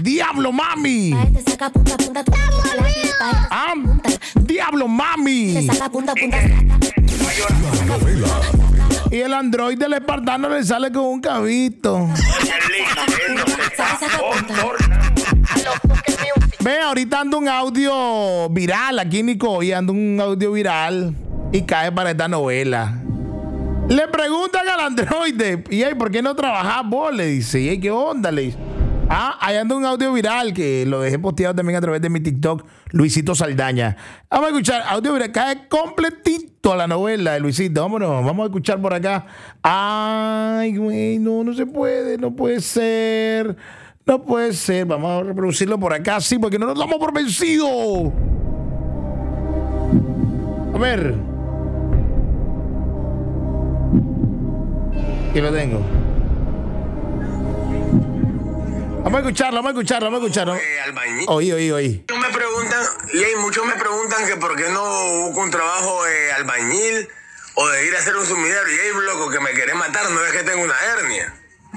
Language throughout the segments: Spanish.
Diablo, mami. Diablo, mami. Y el androide del espartano le sale con un cabito. Ve, ahorita ando un audio viral aquí, Nico, y ando un audio viral y cae para esta novela. Le preguntan al androide, y ¿por qué no trabajas vos? Le dice, y ¿qué onda? Le dice, ahí anda un audio viral que lo dejé posteado también a través de mi TikTok, Luisito Saldaña. Vamos a escuchar, audio viral, cae completito a la novela de Luisito. Vámonos, vamos a escuchar por acá. Ay, güey, no se puede, no puede ser. No puede ser, vamos a reproducirlo por acá, sí, porque no nos damos por vencido. A ver. Aquí lo tengo. Vamos a escucharlo. Oí. Muchos me preguntan que por qué no busco un trabajo albañil o de ir a hacer un sumidero. Y loco, que me querés matar, no es que tengo una hernia.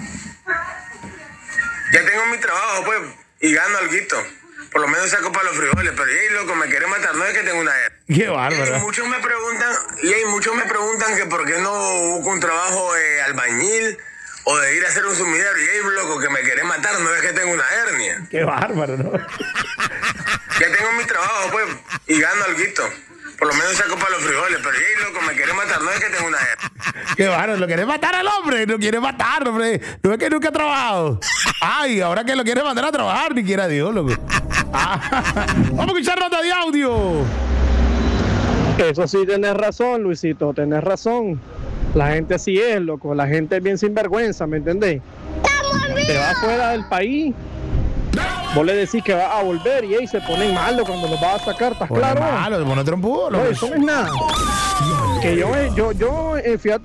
Ya tengo mi trabajo, pues, y gano alguito. Por lo menos saco para los frijoles, pero loco, me querés matar, no es que tengo una hernia. Qué bárbaro. Y muchos me preguntan que por qué no busco un trabajo albañil o de ir a hacer un sumidero. Y loco, que me querés matar, no es que tengo una hernia. Qué bárbaro, ¿no? Ya tengo mi trabajo, pues, y gano alguito. Por lo menos saco para los frijoles, pero loco, me querés matar, no es que tengo una hernia. Qué bárbaro, lo quiere matar al hombre, lo quiere matar, hombre. No es que nunca ha trabajado. Ay, ahora que lo quiere mandar a trabajar, ni quiera Dios, loco. Vamos a escuchar nota de audio. Eso sí, tenés razón, Luisito, tenés razón. La gente así es, loco. La gente es bien sinvergüenza, ¿me entendés? Te vas fuera del país, vos le decís que vas a volver y ahí se ponen malos cuando los vas a sacar, ¿estás claro? Malo, se pone trompudo. No, eso no es nada. Que yo fíjate.